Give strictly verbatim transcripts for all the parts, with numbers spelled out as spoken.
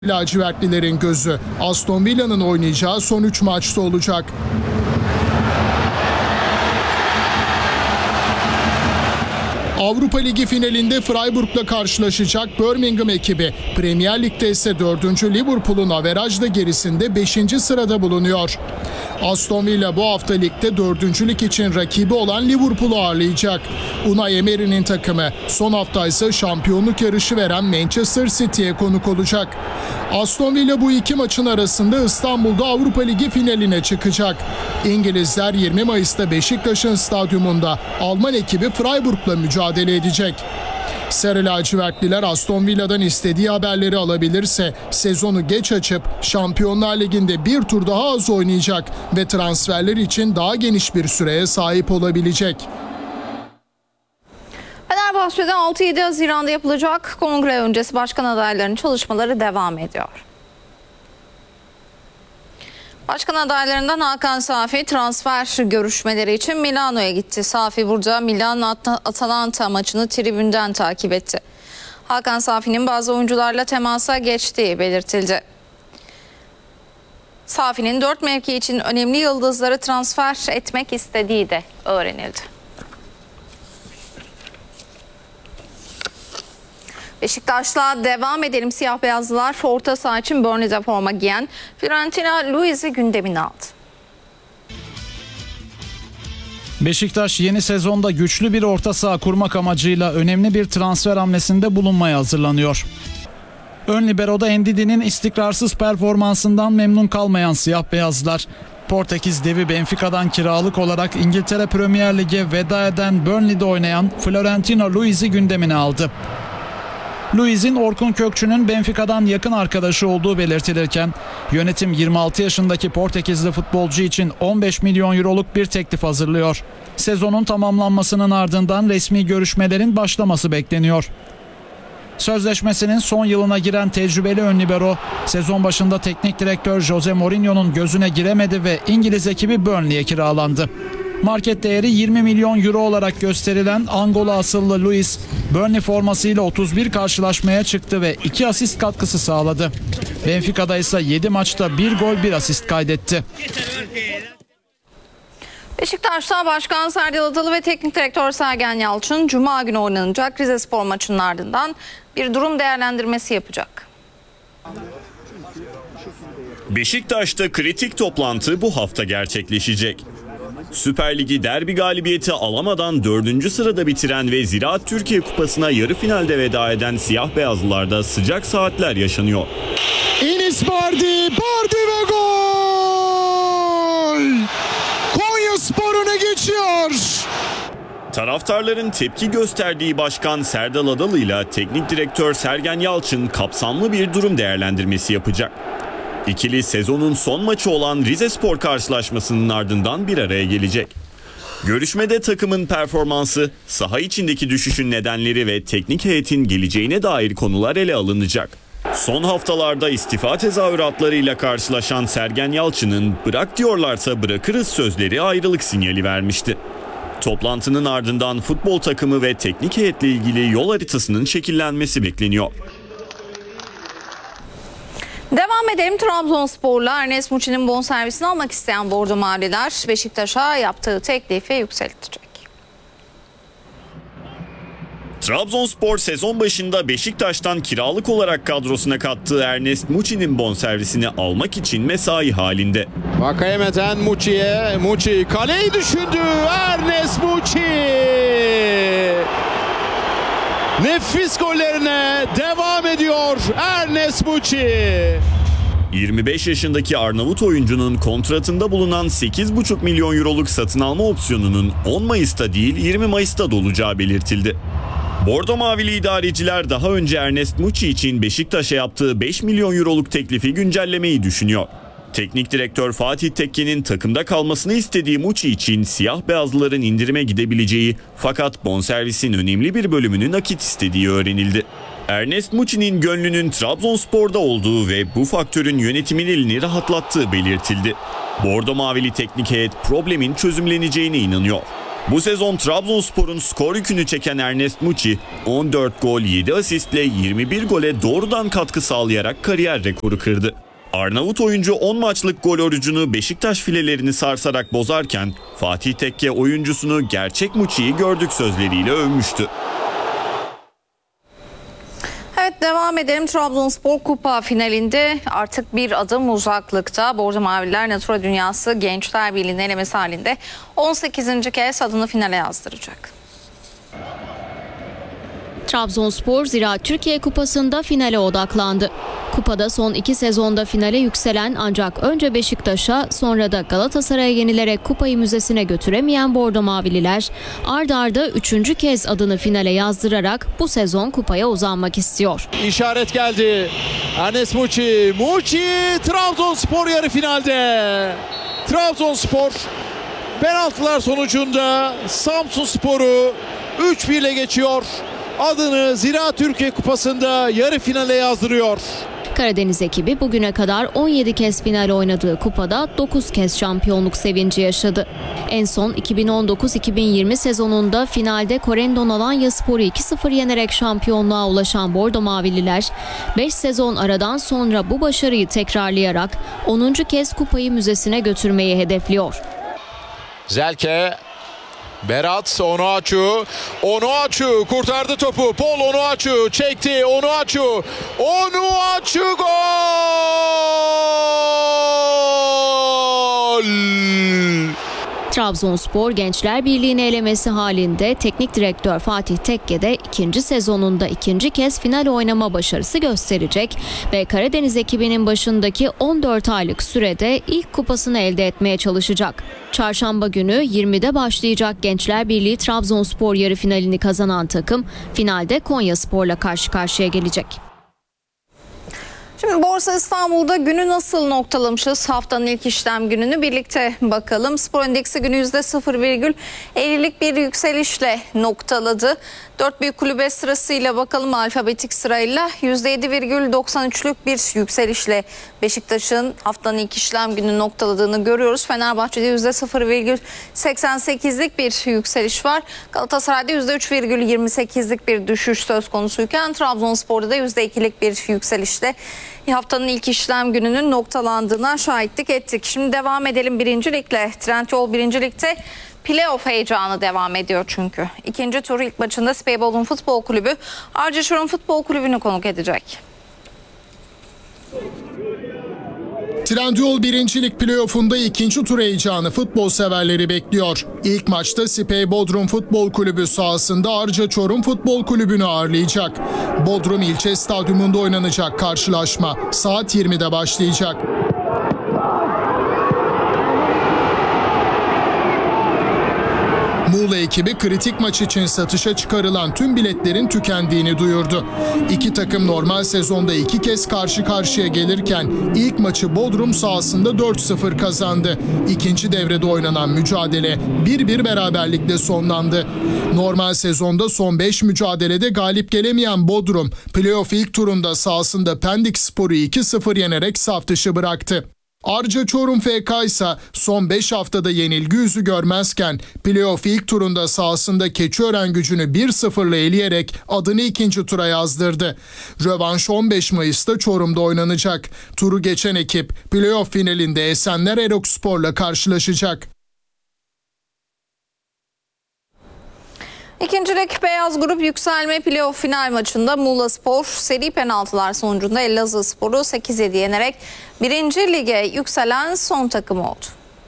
Lacivertlilerin gözü Aston Villa'nın oynayacağı son üç maçta olacak. Avrupa Ligi finalinde Freiburg'la karşılaşacak Birmingham ekibi, Premier Lig'de ise dördüncü Liverpool'un averajla gerisinde beşinci sırada bulunuyor. Aston Villa bu hafta ligde dördüncülük için rakibi olan Liverpool'u ağırlayacak. Unai Emery'nin takımı son hafta ise şampiyonluk yarışı veren Manchester City'ye konuk olacak. Aston Villa bu iki maçın arasında İstanbul'da Avrupa Ligi finaline çıkacak. İngilizler yirmi Mayıs'ta Beşiktaş'ın stadyumunda Alman ekibi Freiburg'la mücadele edecek. Sarı lacivertliler Aston Villa'dan istediği haberleri alabilirse sezonu geç açıp Şampiyonlar Ligi'nde bir tur daha az oynayacak ve transferler için daha geniş bir süreye sahip olabilecek. Fenerbahçe'de altı yedi Haziran'da yapılacak kongre öncesi başkan adaylarının çalışmaları devam ediyor. Başkan adaylarından Hakan Safi transfer görüşmeleri için Milano'ya gitti. Safi burada Milan-Atalanta maçını tribünden takip etti. Hakan Safi'nin bazı oyuncularla temasa geçtiği belirtildi. Safi'nin dört mevki için önemli yıldızları transfer etmek istediği de öğrenildi. Beşiktaş'la devam edelim. Siyah beyazlılar orta saha için Burnley'de forma giyen Fiorentina Luiz'i gündemine aldı. Beşiktaş yeni sezonda güçlü bir orta saha kurmak amacıyla önemli bir transfer hamlesinde bulunmaya hazırlanıyor. Ön libero'da Ndidi'nin istikrarsız performansından memnun kalmayan siyah beyazlar, Portekiz devi Benfica'dan kiralık olarak İngiltere Premier Lig'e veda eden Burnley'de oynayan Fiorentina Luiz'i gündemine aldı. Luiz'in Orkun Kökçü'nün Benfica'dan yakın arkadaşı olduğu belirtilirken yönetim yirmi altı yaşındaki Portekizli futbolcu için on beş milyon euroluk bir teklif hazırlıyor. Sezonun tamamlanmasının ardından resmi görüşmelerin başlaması bekleniyor. Sözleşmesinin son yılına giren tecrübeli ön libero sezon başında teknik direktör Jose Mourinho'nun gözüne giremedi ve İngiliz ekibi Burnley'e kiralandı. Market değeri yirmi milyon euro olarak gösterilen Angola asıllı Luiz, Burnley formasıyla otuz bir karşılaşmaya çıktı ve iki asist katkısı sağladı. Benfica'da ise yedi maçta bir gol bir asist kaydetti. Beşiktaş'ta Başkan Serdal Adalı ve Teknik Direktör Sergen Yalçın Cuma günü oynanacak Rizespor maçının ardından bir durum değerlendirmesi yapacak. Beşiktaş'ta kritik toplantı bu hafta gerçekleşecek. Süper Ligi derbi galibiyeti alamadan dördüncü sırada bitiren ve Ziraat Türkiye Kupası'na yarı finalde veda eden siyah beyazlılarda sıcak saatler yaşanıyor. Enis Bardi, Bardi ve gol! Konyaspor öne geçiyor. Taraftarların tepki gösterdiği Başkan Serdal Adalı ile Teknik Direktör Sergen Yalçın kapsamlı bir durum değerlendirmesi yapacak. İkili sezonun son maçı olan Rizespor karşılaşmasının ardından bir araya gelecek. Görüşmede takımın performansı, saha içindeki düşüşün nedenleri ve teknik heyetin geleceğine dair konular ele alınacak. Son haftalarda istifa tezahüratlarıyla karşılaşan Sergen Yalçın'ın bırak diyorlarsa bırakırız sözleri ayrılık sinyali vermişti. Toplantının ardından futbol takımı ve teknik heyetle ilgili yol haritasının şekillenmesi bekleniyor. Devam edelim. Trabzonspor'la Ernest Muçi'nin bonservisini almak isteyen Bordo Mavililer Beşiktaş'a yaptığı teklifi yükseltecek. Trabzonspor sezon başında Beşiktaş'tan kiralık olarak kadrosuna kattığı Ernest Muçi'nin bonservisini almak için mesai halinde. Vakayeme'den Muçi'ye, Muçi kaleyi düşündü. Ernest Muçi nefis gollerine devam ediyor Ernest Muçi. yirmi beş yaşındaki Arnavut oyuncunun kontratında bulunan sekiz buçuk milyon euroluk satın alma opsiyonunun on Mayıs'ta değil yirmi Mayıs'ta dolacağı belirtildi. Bordo Mavili idareciler daha önce Ernest Muçi için Beşiktaş'a yaptığı beş milyon euroluk teklifi güncellemeyi düşünüyor. Teknik direktör Fatih Tekke'nin takımda kalmasını istediği Muçi için siyah beyazlıların indirime gidebileceği fakat bonservisin önemli bir bölümünü nakit istediği öğrenildi. Ernest Muçi'nin gönlünün Trabzonspor'da olduğu ve bu faktörün yönetimin elini rahatlattığı belirtildi. Bordo Mavili teknik heyet problemin çözümleneceğine inanıyor. Bu sezon Trabzonspor'un skor yükünü çeken Ernest Muçi on dört gol yedi asistle yirmi bir gole doğrudan katkı sağlayarak kariyer rekoru kırdı. Arnavut oyuncu on maçlık gol orucunu Beşiktaş filelerini sarsarak bozarken Fatih Tekke oyuncusunu gerçek Muçi'yi gördük sözleriyle övmüştü. Evet, devam edelim. Trabzonspor Kupa finalinde artık bir adım uzaklıkta. Bordo Mavililer Natura Dünyası Gençler Birliği'nin elemesi halinde on sekizinci kez adını finale yazdıracak. Trabzonspor Ziraat Türkiye Kupası'nda finale odaklandı. Kupada son iki sezonda finale yükselen ancak önce Beşiktaş'a sonra da Galatasaray'a yenilerek kupayı müzesine götüremeyen Bordo Mavililer ard arda üçüncü kez adını finale yazdırarak bu sezon kupaya uzanmak istiyor. İşaret geldi. Ernest Muçi. Muçi Trabzonspor yarı finalde. Trabzonspor penaltılar sonucunda Samsunspor'u üç bir ile geçiyor. Adını Ziraat Türkiye Kupası'nda yarı finale yazdırıyor. Karadeniz ekibi bugüne kadar on yedi kez final oynadığı kupada dokuz kez şampiyonluk sevinci yaşadı. En son iki bin on dokuz iki bin yirmi sezonunda finalde Corendon Alanyaspor'u iki sıfır yenerek şampiyonluğa ulaşan Bordo Mavililer beş sezon aradan sonra bu başarıyı tekrarlayarak onuncu kez kupayı müzesine götürmeyi hedefliyor. Zelke, Berat Onuachu, Onuachu kurtardı topu. Paul Onuachu çekti. Onuachu, Onuachu gol! Trabzonspor Gençler Birliği'ni elemesi halinde teknik direktör Fatih Tekke de ikinci sezonunda ikinci kez final oynama başarısı gösterecek ve Karadeniz ekibinin başındaki on dört aylık sürede ilk kupasını elde etmeye çalışacak. Çarşamba günü yirmide başlayacak Gençler Birliği Trabzonspor yarı finalini kazanan takım finalde Konyaspor'la karşı karşıya gelecek. Şimdi Borsa İstanbul'da günü nasıl noktalamışız? Haftanın ilk işlem gününü birlikte bakalım. Spor Endeksi günü yüzde sıfır virgül ellilik bir yükselişle noktaladı. Dört büyük kulübe sırasıyla bakalım alfabetik sırayla yüzde yedi virgül doksan üçlük bir yükselişle Beşiktaş'ın haftanın ilk işlem günü noktaladığını görüyoruz. Fenerbahçe'de yüzde sıfır virgül seksen sekizlik bir yükseliş var. Galatasaray'da yüzde üç virgül yirmi sekizlik bir düşüş söz konusuyken Trabzonspor'da da yüzde ikilik bir yükselişle haftanın ilk işlem gününün noktalandığına şahitlik ettik. Şimdi devam edelim birinci ligle. Trendyol birinci ligde playoff heyecanı devam ediyor çünkü. İkinci tur ilk maçında Speybol'un futbol kulübü Arcaşor'un futbol kulübünü konuk edecek. Trendyol birincilik playoff'unda ikinci tur heyecanı futbol severleri bekliyor. İlk maçta Spey Bodrum Futbol Kulübü sahasında Arca Çorum Futbol Kulübü'nü ağırlayacak. Bodrum İlçe Stadyumunda oynanacak karşılaşma saat yirmide başlayacak. Muğla ekibi kritik maç için satışa çıkarılan tüm biletlerin tükendiğini duyurdu. İki takım normal sezonda iki kez karşı karşıya gelirken ilk maçı Bodrum sahasında dört sıfır kazandı. İkinci devrede oynanan mücadele bir bir beraberlikle sonlandı. Normal sezonda son beş mücadelede galip gelemeyen Bodrum, playoff ilk turunda sahasında Pendikspor'u iki sıfır yenerek saf dışı bıraktı. Arca Çorum F K ise son beş haftada yenilgi yüzü görmezken playoff ilk turunda sahasında Keçiörengucu'nu bir sıfırla eleyerek adını ikinci tura yazdırdı. Rövanş on beş Mayıs'ta Çorum'da oynanacak. Turu geçen ekip playoff finalinde Esenler Erokspor'la karşılaşacak. İkincilik Beyaz Grup yükselme playoff final maçında Muğlaspor seri penaltılar sonucunda Elazığspor'u sekiz yedi yenerek birinci lige yükselen son takım oldu.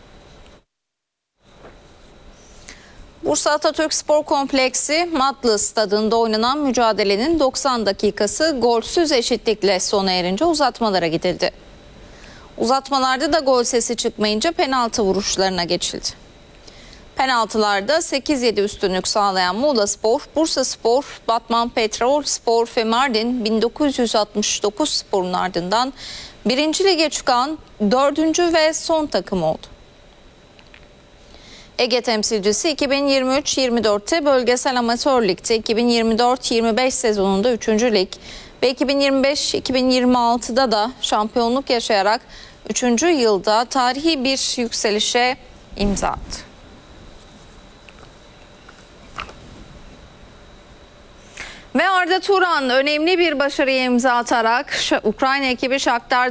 Bursa Atatürk Spor Kompleksi Matlı Stadı'nda oynanan mücadelenin doksan dakikası golsüz eşitlikle sona erince uzatmalara gidildi. Uzatmalarda da gol sesi çıkmayınca penaltı vuruşlarına geçildi. Penaltılarda sekiz yedi üstünlük sağlayan Muğlaspor, Bursaspor, Batman Petrolspor ve Mardin bin dokuz yüz altmış dokuz Spor'un ardından birinci lige çıkan dördüncü ve son takım oldu. Ege temsilcisi iki bin yirmi üç yirmi dörtte Bölgesel Amatör Lig'de iki bin yirmi dört yirmi beş sezonunda üçüncü lig ve iki bin yirmi beş iki bin yirmi altıda da şampiyonluk yaşayarak üçüncü yılda tarihi bir yükselişe imza attı. Ve Arda Turan önemli bir başarıya imza atarak Ukrayna ekibi Shakhtar